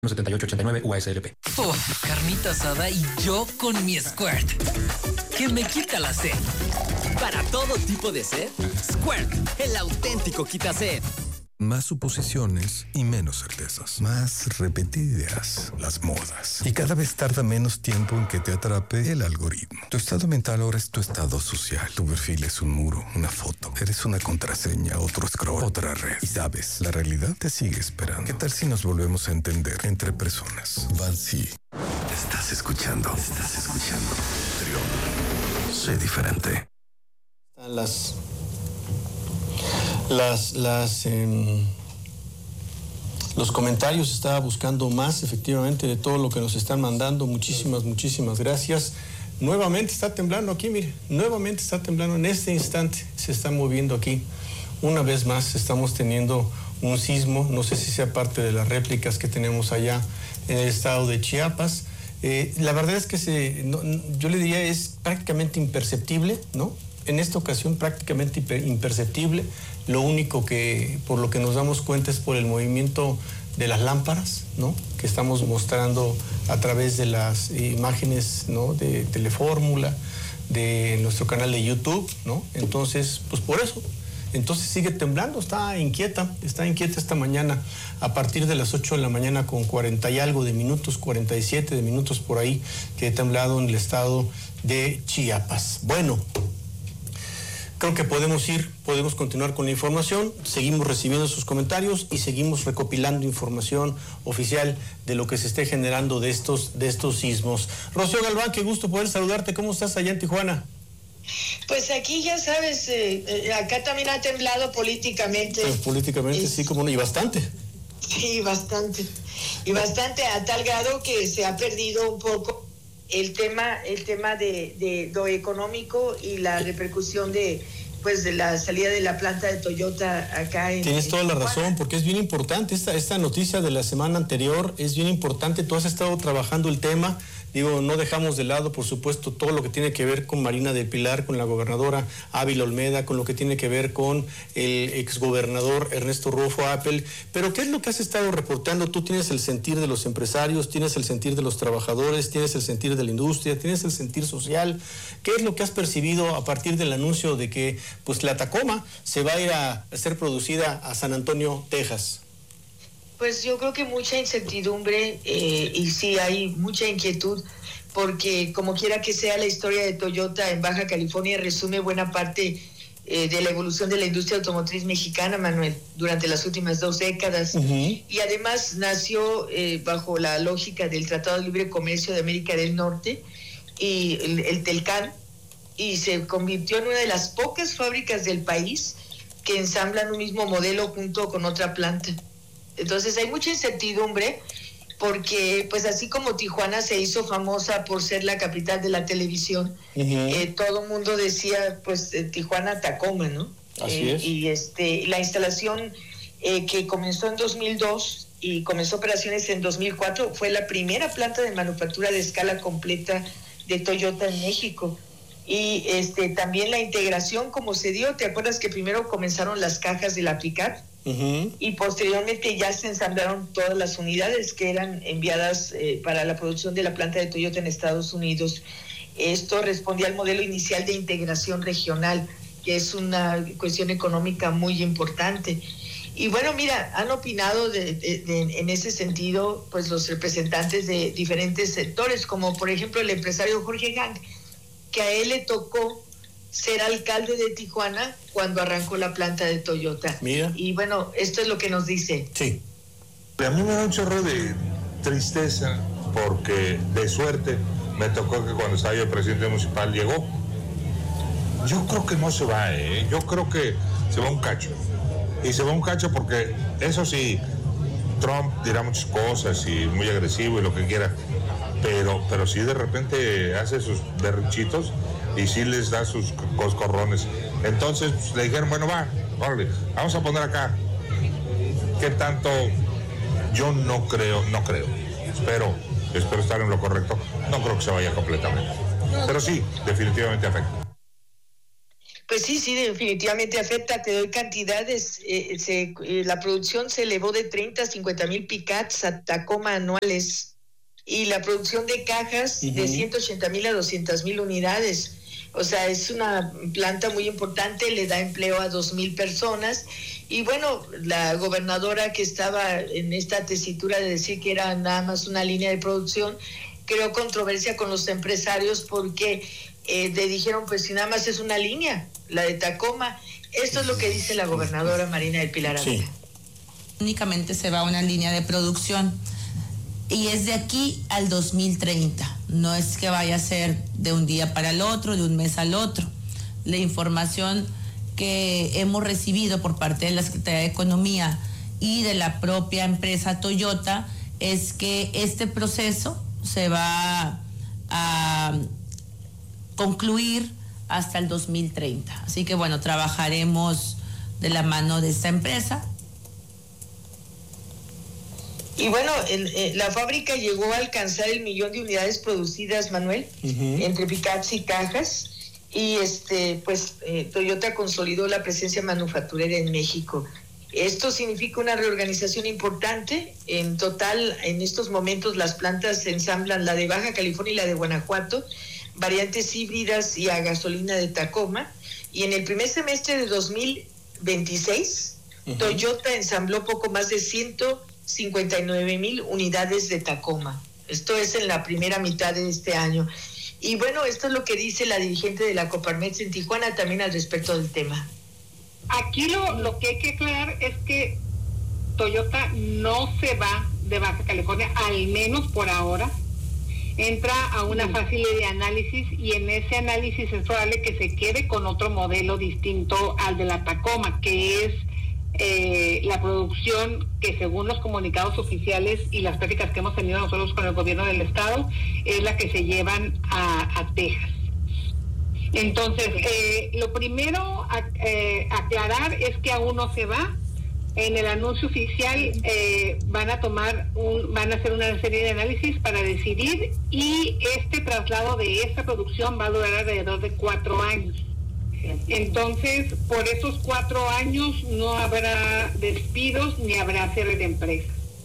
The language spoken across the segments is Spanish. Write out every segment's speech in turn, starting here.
7889 UASLP. Carnita asada y yo con mi Squirt, que me quita la sed. Para todo tipo de sed, Squirt, el auténtico quita sed. Más suposiciones y menos certezas. Más repetidas las modas. Y cada vez tarda menos tiempo en que te atrape el algoritmo. Tu estado mental ahora es tu estado social. Tu perfil es un muro, una foto. Eres una contraseña, otro scroll, otra red. Y sabes, la realidad te sigue esperando. ¿Qué tal si nos volvemos a entender entre personas? Vansi. Estás escuchando. Trión. Sé diferente. Los comentarios, estaba buscando más efectivamente de todo lo que nos están mandando. Muchísimas gracias. Nuevamente está temblando aquí, mire, nuevamente está temblando en este instante, se está moviendo aquí. Una vez más estamos teniendo un sismo, no sé si sea parte de las réplicas que tenemos allá en el estado de Chiapas. La verdad es que yo le diría es prácticamente imperceptible, ¿no? En esta ocasión prácticamente imperceptible. Lo único que, por lo que nos damos cuenta es por el movimiento de las lámparas, ¿no? Que estamos mostrando a través de las imágenes, ¿no? De Telefórmula, de nuestro canal de YouTube, ¿no? Entonces, pues por eso. Entonces sigue temblando, está inquieta esta mañana a partir de las 8 de la mañana con 40 y algo de minutos, 47 de minutos por ahí, que ha temblado en el estado de Chiapas. Bueno, creo que podemos continuar con la información, seguimos recibiendo sus comentarios y seguimos recopilando información oficial de lo que se esté generando de estos sismos. Rocío Galván, qué gusto poder saludarte, ¿cómo estás allá en Tijuana? Pues aquí ya sabes, acá también ha temblado políticamente. Políticamente, sí, como no, y bastante. Sí, bastante. Y bastante a tal grado que se ha perdido un poco el tema de lo económico y la repercusión de la salida de la planta de Toyota acá en... Tienes toda la razón, porque es bien importante esta noticia de la semana anterior, es bien importante. Tú has estado trabajando el tema. Digo, no dejamos de lado, por supuesto, todo lo que tiene que ver con Marina del Pilar, con la gobernadora Ávila Olmeda, con lo que tiene que ver con el exgobernador Ernesto Rufo Appel. Pero, ¿qué es lo que has estado reportando? Tú tienes el sentir de los empresarios, tienes el sentir de los trabajadores, tienes el sentir de la industria, tienes el sentir social. ¿Qué es lo que has percibido a partir del anuncio de que pues la Tacoma se va a ir a ser producida a San Antonio, Texas? Pues yo creo que mucha incertidumbre y sí hay mucha inquietud porque como quiera que sea la historia de Toyota en Baja California resume buena parte de la evolución de la industria automotriz mexicana, Manuel, durante las últimas 2 décadas. Uh-huh. Y además nació bajo la lógica del Tratado de Libre Comercio de América del Norte y el TELCAN, y se convirtió en una de las pocas fábricas del país que ensamblan un mismo modelo junto con otra planta. Entonces hay mucha incertidumbre porque pues así como Tijuana se hizo famosa por ser la capital de la televisión, uh-huh. Todo el mundo decía pues Tijuana Tacoma, ¿no? Así es. Y la instalación que comenzó en 2002 y comenzó operaciones en 2004 fue la primera planta de manufactura de escala completa de Toyota en México. Y también la integración como se dio, ¿te acuerdas que primero comenzaron las cajas de la pickup? Uh-huh. Y posteriormente ya se ensamblaron todas las unidades que eran enviadas para la producción de la planta de Toyota en Estados Unidos. Esto respondía al modelo inicial de integración regional, que es una cuestión económica muy importante. Y bueno, mira, han opinado en ese sentido pues los representantes de diferentes sectores, como por ejemplo el empresario Jorge Gang, que a él le tocó ser alcalde de Tijuana cuando arrancó la planta de Toyota. Mira. Y bueno, esto es lo que nos dice. Sí. A mí me da un chorro de tristeza porque de suerte me tocó que cuando estaba yo presidente municipal llegó. Yo creo que no se va, yo creo que se va un cacho. Y se va un cacho porque, eso sí, Trump dirá muchas cosas y muy agresivo y lo que quiera, pero sí de repente hace sus berrinchitos y sí les da sus coscorrones. Entonces pues, le dijeron, bueno, órale, vamos a poner acá. ¿Qué tanto? Yo no creo. Espero estar en lo correcto. No creo que se vaya completamente. Pero sí, definitivamente afecta. Pues sí, definitivamente afecta. Te doy cantidades. La producción se elevó de 30 a 50 mil picats a Tacoma anuales, y la producción de cajas de 180 mil a 200 mil unidades. O sea, es una planta muy importante, le da empleo a 2,000 personas. Y bueno, la gobernadora, que estaba en esta tesitura de decir que era nada más una línea de producción, creó controversia con los empresarios porque le dijeron, pues si nada más es una línea, la de Tacoma. Esto es lo que dice la gobernadora Marina del Pilar Ávila. Sí. Únicamente se va a una línea de producción y es de aquí al 2030. No es que vaya a ser de un día para el otro, de un mes al otro. La información que hemos recibido por parte de la Secretaría de Economía y de la propia empresa Toyota es que este proceso se va a concluir hasta el 2030. Así que bueno, trabajaremos de la mano de esta empresa. Y bueno, la fábrica llegó a alcanzar el 1,000,000 de unidades producidas, Manuel, entre picats y cajas. Y Toyota consolidó la presencia manufacturera en México. Esto significa una reorganización importante. En total, en estos momentos las plantas se ensamblan, la de Baja California y la de Guanajuato, variantes híbridas y a gasolina de Tacoma. Y en el primer semestre de 2026, Toyota ensambló poco más de 159,000 unidades de Tacoma. Esto es en la primera mitad de este año. Y bueno, esto es lo que dice la dirigente de la Coparmex en Tijuana también al respecto del tema. Aquí lo que hay que aclarar es que Toyota no se va de Baja California, al menos por ahora. Entra a una fase de análisis y en ese análisis es probable que se quede con otro modelo distinto al de la Tacoma, que es la producción que, según los comunicados oficiales y las pláticas que hemos tenido nosotros con el gobierno del estado, es la que se llevan a Texas. Entonces, lo primero a aclarar es que aún no se va. En el anuncio oficial van a hacer una serie de análisis para decidir, y este traslado de esta producción va a durar alrededor de 4 años. Entonces, por esos 4 años no habrá despidos ni habrá cierre de empresa.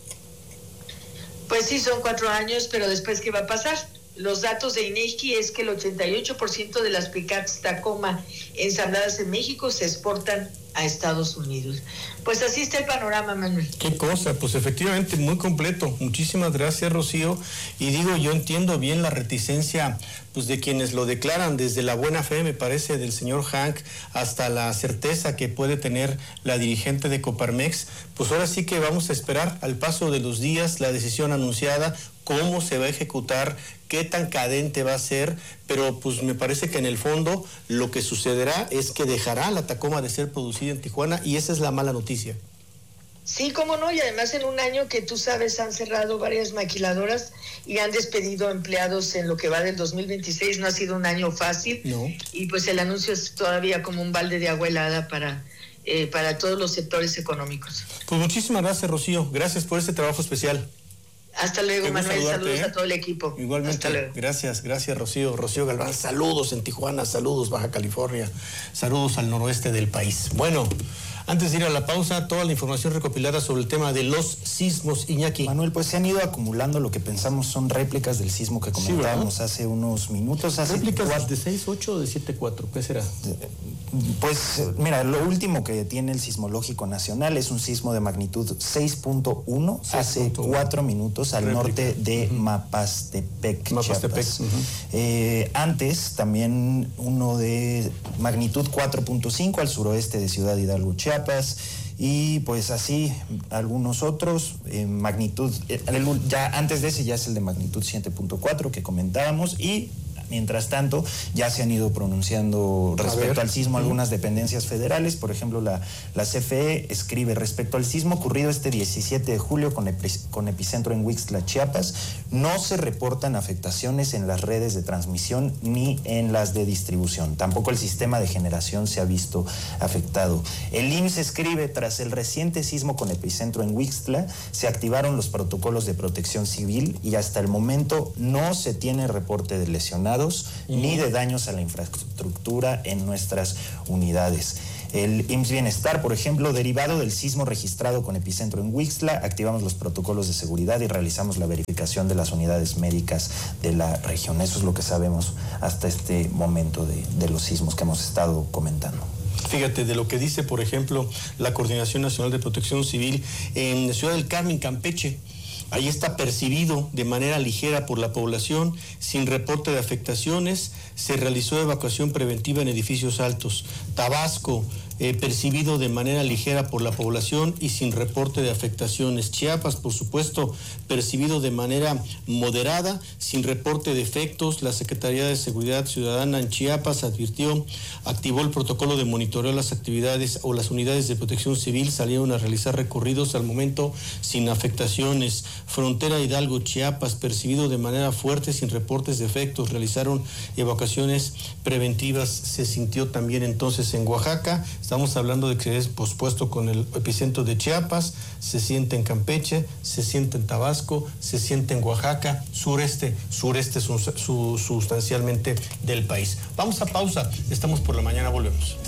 Pues sí, son 4 años, pero después, ¿qué va a pasar? Los datos de INEGI es que el 88% de las pickups Tacoma ensambladas en México se exportan a Estados Unidos. Pues así está el panorama, Manuel. Qué cosa, pues efectivamente muy completo. Muchísimas gracias, Rocío. Y digo, yo entiendo bien la reticencia pues de quienes lo declaran, desde la buena fe, me parece, del señor Hank, hasta la certeza que puede tener la dirigente de Coparmex. Pues ahora sí que vamos a esperar al paso de los días la decisión anunciada, cómo se va a ejecutar, qué tan cadente va a ser, pero pues me parece que en el fondo lo que sucederá es que dejará la Tacoma de ser producida en Tijuana, y esa es la mala noticia. Sí, cómo no, y además en un año que tú sabes han cerrado varias maquiladoras y han despedido empleados en lo que va del 2026, no ha sido un año fácil. No. Y pues el anuncio es todavía como un balde de agua helada para todos los sectores económicos. Pues muchísimas gracias, Rocío, gracias por este trabajo especial. Hasta luego, Manuel, saludos a todo el equipo. Igualmente, hasta luego. Gracias, Rocío. Rocío Galván, saludos en Tijuana, saludos Baja California, saludos al noroeste del país. Bueno, antes de ir a la pausa, toda la información recopilada sobre el tema de los sismos, Iñaki. Manuel, pues se han ido acumulando, lo que pensamos son réplicas del sismo que comentábamos hace unos minutos. ¿Réplicas de 6.8 o de 7.4? ¿Qué será? Pues mira, lo último que tiene el Sismológico Nacional es un sismo de magnitud 6.1 hace 4 minutos al norte de Mapastepec, Chiapas. Antes también uno de magnitud 4.5 al suroeste de Ciudad Hidalgo, Chiapas. Y pues así algunos otros magnitud, ya antes de ese ya es el de magnitud 7.4 que comentábamos, y mientras tanto ya se han ido pronunciando respecto al sismo algunas dependencias federales. Por ejemplo, la CFE escribe: respecto al sismo ocurrido este 17 de julio con epicentro en Huixtla, Chiapas, no se reportan afectaciones en las redes de transmisión ni en las de distribución. Tampoco el sistema de generación se ha visto afectado. El IMSS escribe: tras el reciente sismo con epicentro en Huixtla, se activaron los protocolos de protección civil y hasta el momento no se tiene reporte de lesionados estimados, ni de daños a la infraestructura en nuestras unidades. El IMSS Bienestar, por ejemplo, derivado del sismo registrado con epicentro en Huixtla, activamos los protocolos de seguridad y realizamos la verificación de las unidades médicas de la región. Eso es lo que sabemos hasta este momento de los sismos que hemos estado comentando. Fíjate, de lo que dice, por ejemplo, la Coordinación Nacional de Protección Civil en Ciudad del Carmen, Campeche. Ahí está percibido de manera ligera por la población, sin reporte de afectaciones. Se realizó evacuación preventiva en edificios altos. Tabasco, percibido de manera ligera por la población y sin reporte de afectaciones. Chiapas, por supuesto, percibido de manera moderada, sin reporte de efectos. La Secretaría de Seguridad Ciudadana en Chiapas activó el protocolo de monitoreo de las actividades o las unidades de protección civil salieron a realizar recorridos al momento sin afectaciones. Frontera Hidalgo, Chiapas, percibido de manera fuerte, sin reportes de efectos. Realizaron evacuaciones preventivas. Se sintió también entonces en Oaxaca. Estamos hablando de que es pospuesto con el epicentro de Chiapas, se siente en Campeche, se siente en Tabasco, se siente en Oaxaca, sureste sustancialmente del país. Vamos a pausa, estamos por la mañana, volvemos.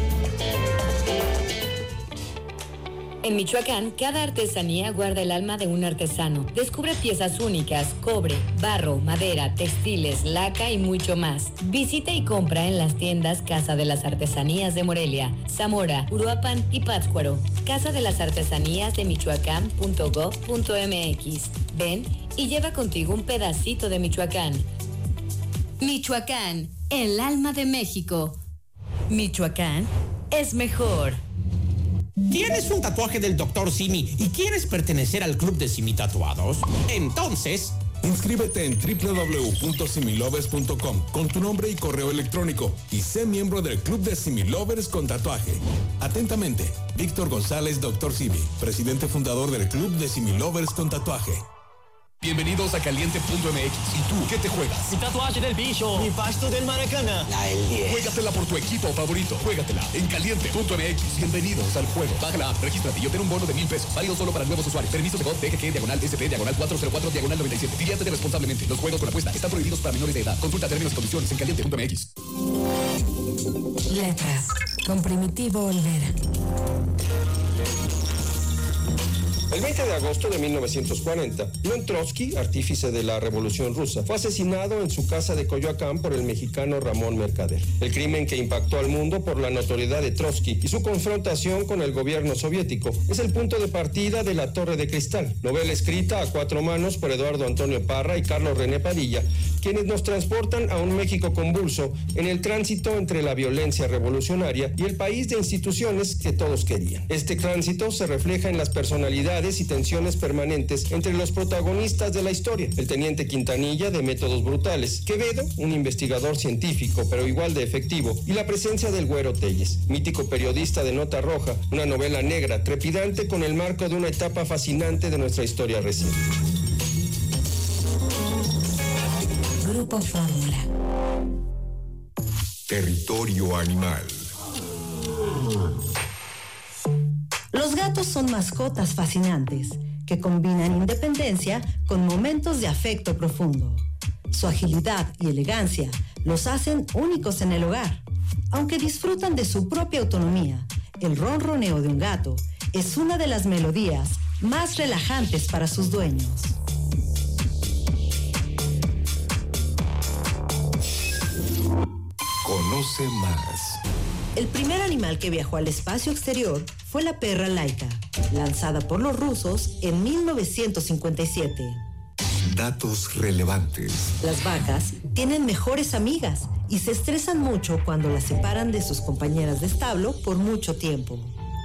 En Michoacán, cada artesanía guarda el alma de un artesano. Descubre piezas únicas, cobre, barro, madera, textiles, laca y mucho más. Visita y compra en las tiendas Casa de las Artesanías de Morelia, Zamora, Uruapan y Pátzcuaro. Casa de las Artesanías de Michoacán.gov.mx. Ven y lleva contigo un pedacito de Michoacán. Michoacán, el alma de México. Michoacán es mejor. ¿Tienes un tatuaje del Dr. Simi y quieres pertenecer al club de Simi Tatuados? Entonces, inscríbete en www.similovers.com con tu nombre y correo electrónico y sé miembro del club de Similovers con tatuaje. Atentamente, Víctor González, Dr. Simi, presidente fundador del club de Similovers con tatuaje. Bienvenidos a Caliente.mx. ¿Y tú qué te juegas? Mi tatuaje del bicho. Mi pasto del Maracaná. La del 10. Juégatela por tu equipo favorito. Juégatela en Caliente.mx. Bienvenidos al juego. Baja la app, regístrate y obtén un bono de 1,000 pesos. Válido solo para nuevos usuarios. Permiso de voz DGG/SP/404/97. Diviértete responsablemente. Los juegos con apuesta están prohibidos para menores de edad. Consulta términos y condiciones en Caliente.mx. Letras con Primitivo Olvera. El 20 de agosto de 1940, León Trotsky, artífice de la Revolución Rusa, fue asesinado en su casa de Coyoacán por el mexicano Ramón Mercader. El crimen que impactó al mundo por la notoriedad de Trotsky y su confrontación con el gobierno soviético es el punto de partida de La Torre de Cristal, novela escrita a 4 manos por Eduardo Antonio Parra y Carlos René Padilla, quienes nos transportan a un México convulso en el tránsito entre la violencia revolucionaria y el país de instituciones que todos querían. Este tránsito se refleja en las personalidades y tensiones permanentes entre los protagonistas de la historia. El teniente Quintanilla, de métodos brutales; Quevedo, un investigador científico pero igual de efectivo; y la presencia del Güero Telles, mítico periodista de Nota Roja, una novela negra, trepidante con el marco de una etapa fascinante de nuestra historia reciente. Grupo Fórmula. Territorio animal. Los gatos son mascotas fascinantes que combinan independencia con momentos de afecto profundo. Su agilidad y elegancia los hacen únicos en el hogar. Aunque disfrutan de su propia autonomía, el ronroneo de un gato es una de las melodías más relajantes para sus dueños. Conoce más. El primer animal que viajó al espacio exterior fue la perra Laika, lanzada por los rusos en 1957. Datos relevantes. Las vacas tienen mejores amigas y se estresan mucho cuando las separan de sus compañeras de establo por mucho tiempo.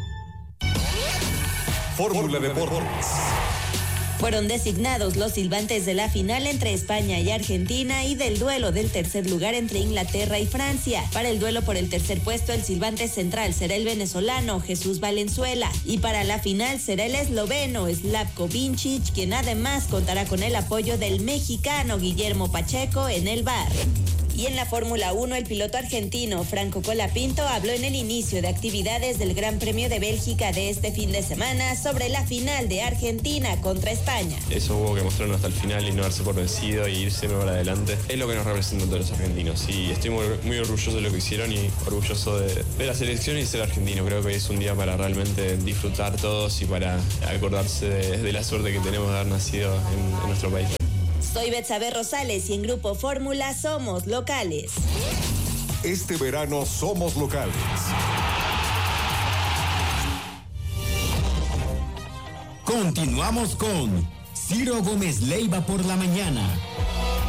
Fórmula Deportes. Fueron designados los silbantes de la final entre España y Argentina y del duelo del tercer lugar entre Inglaterra y Francia. Para el duelo por el tercer puesto, el silbante central será el venezolano Jesús Valenzuela y para la final será el esloveno Slavko Vincic, quien además contará con el apoyo del mexicano Guillermo Pacheco en el bar. Y en la Fórmula 1, el piloto argentino Franco Colapinto habló en el inicio de actividades del Gran Premio de Bélgica de este fin de semana sobre la final de Argentina contra España. Eso hubo que mostrarlo hasta el final y no darse por vencido y irse para adelante. Es lo que nos representan todos los argentinos y estoy muy orgulloso de lo que hicieron y orgulloso de la selección y ser argentino. Creo que hoy es un día para realmente disfrutar todos y para acordarse de la suerte que tenemos de haber nacido en nuestro país. Soy Betsabe Rosales y en Grupo Fórmula somos locales. Este verano somos locales. Continuamos con Ciro Gómez Leiva por la mañana.